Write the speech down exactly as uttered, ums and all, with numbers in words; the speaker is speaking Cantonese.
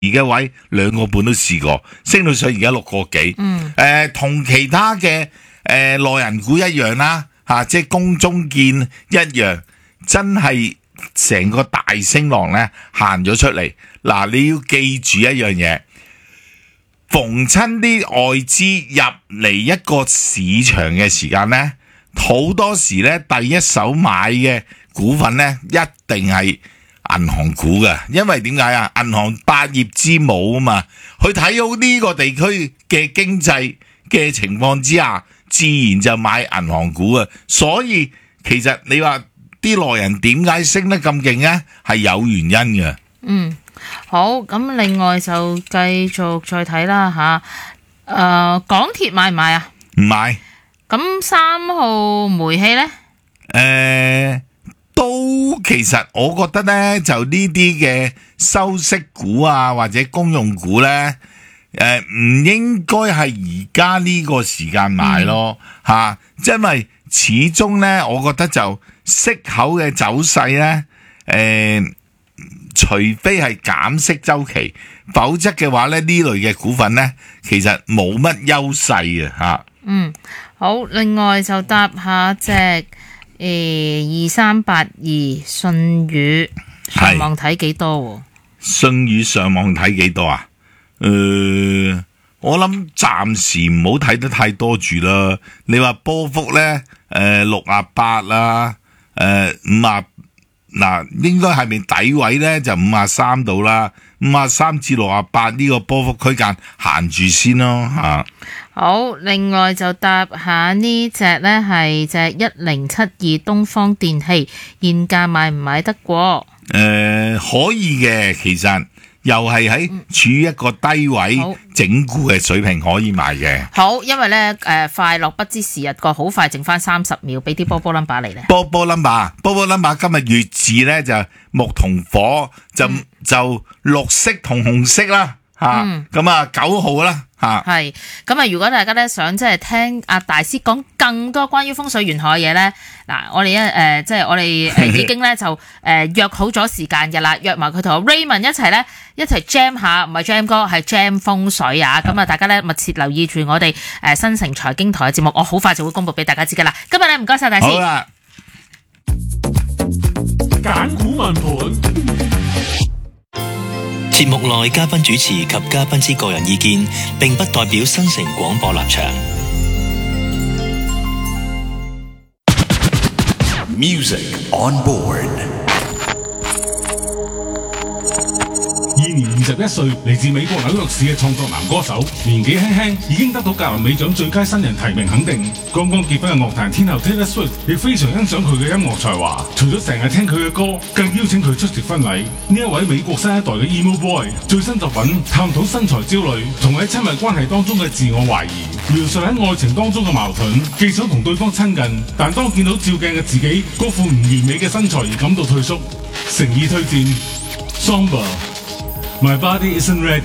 嘅位兩個半都試過，升到上而家六個幾。嗯，誒同、呃、其他嘅誒內銀股一樣啦，嚇、啊，即係公中建一樣，真係成個大升浪咧行咗出嚟。嗱，你要記住一樣嘢，逢親啲外資入嚟一個市場嘅時間咧，好多時咧第一手買嘅股份咧一定係銀行股嘅，因為點解啊？銀行百業之母啊嘛，佢睇好呢個地區嘅經濟嘅情況之下，自然就買銀行股啊。所以其實你話啲內人點解升得咁勁咧，係有原因嘅。 嗯，好，咁另外就繼續再睇啦吓。誒、呃，港鐵買唔買啊？ 唔買。 咁三號煤氣咧？誒、 呃。都其實我覺得咧，就呢啲嘅收息股啊，或者公用股咧，誒、呃、唔應該係而家呢個時間買咯，吓、啊，因為始終咧，我覺得就息口嘅走勢咧，誒、呃，除非係減息周期，否則嘅話咧，呢類嘅股份咧，其實冇乜優勢啊，吓。嗯， 好，另外就搭下隻。誒，二三八二舜宇上網睇幾多？ 舜宇上網睇幾多啊？誒、呃，我諗暫時唔好睇得太多住啦。你話波幅咧，誒六啊八啦，誒五啊，嗱應該係咪底位咧就五啊三度啦，五啊三至六啊八呢個波幅區間行住先咯吓。啊好，另外就搭下呢隻呢係隻一零七二東方電器，現價買唔買得過？ 誒、呃，可以嘅，其實又係喺處於一個低位、嗯、整固嘅水平可以買嘅。 好，因為呢，誒、呃、快樂不知時日過，好快剩翻三十秒，俾啲波波 number 嚟咧。 波波 number， 波波 number 今日月字呢就木同火，就、嗯、就綠色同紅色啦，吓咁啊九號啦。 係咁啊！如果大家咧想即係聽阿大師講更多關於風水玄學嘅嘢咧，嗱，我哋一誒即係我哋誒已經咧就誒、呃、約好咗時間嘅啦，約埋佢同 Raymond 一齊咧一齊 jam 下，唔係 jam 歌，係 jam 風水啊！咁啊，大家咧密切留意住我哋誒新城財經台嘅節目，我好快就會公布俾大家知噶啦。今日咧唔該晒大師。 好啦， 揀股問盤。 節目內嘉賓主持及嘉賓之個人意見，並不代表新城廣播立場。 Music on board。現年二十一歲，嚟自美國紐約市嘅創作男歌手，年紀輕輕已經得到格林美獎最佳新人提名肯定。剛剛結婚嘅樂壇天后 Taylor Swift 亦非常欣賞佢嘅音樂才華，除咗成日聽佢嘅歌，更邀請佢出席婚禮。呢一位美國新一代嘅 Emo Boy 最新作品探討身材焦慮同喺親密關係當中嘅自我懷疑，描述喺愛情當中嘅矛盾，既想同對方親近，但當見到照鏡嘅自己嗰副唔完美嘅身材而感到退縮。誠意推薦 Somber。My body isn't ready.